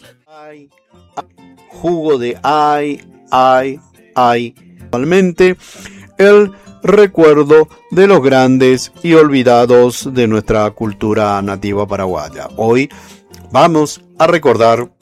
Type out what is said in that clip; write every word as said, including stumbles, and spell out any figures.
Ay, jugo de ay, ay, ay. Actualmente, el recuerdo de los grandes y olvidados de nuestra cultura nativa paraguaya. Hoy vamos a recordar